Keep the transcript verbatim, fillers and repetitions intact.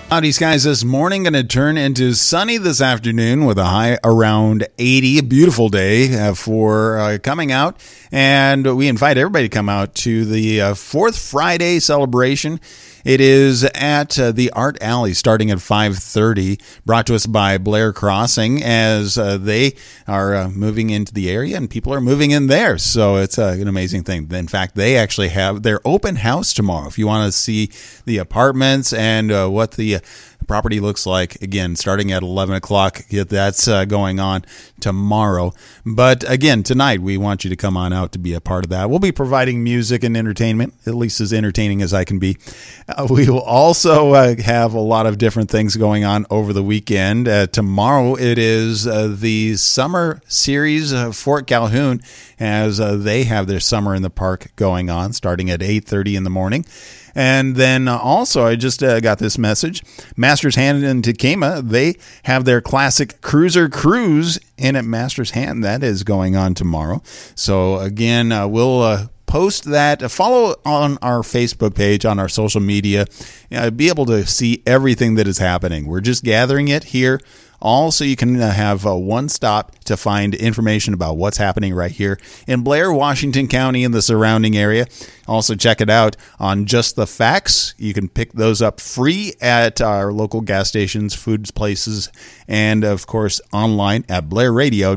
Cloudy skies this morning, going to turn into sunny this afternoon with a high around eighty. A beautiful day uh, for uh, coming out. And we invite everybody to come out to the uh, Fourth Friday celebration. It is at uh, the Art Alley starting at five thirty, brought to us by Blair Crossing as uh, they are uh, moving into the area and people are moving in there. So it's uh, an amazing thing. In fact, they actually have their open house tomorrow. If you want to see the apartments and uh, what the uh, property looks like, again, starting at eleven o'clock, that's uh, going on tomorrow. But again, tonight, we want you to come on out to be a part of that. We'll be providing music and entertainment, at least as entertaining as I can be. Uh, we will also uh, have a lot of different things going on over the weekend. Uh, tomorrow, it is uh, the summer series of Fort Calhoun as uh, they have their Summer in the Park going on starting at eight thirty in the morning. And then also, I just uh, got this message. Masters Hand in Tequema, they have their classic Cruiser Cruise in at Masters Hand. That is going on tomorrow. So again, uh, we'll uh, post that. Follow on our Facebook page, on our social media. Uh, be able to see everything that is happening. We're just gathering it here. All so you can uh, have uh, one stop to find information about what's happening right here in Blair, Washington County, and the surrounding area. Also, check it out on Just the Facts. You can pick those up free at our local gas stations, foods places, and, of course, online at blair radio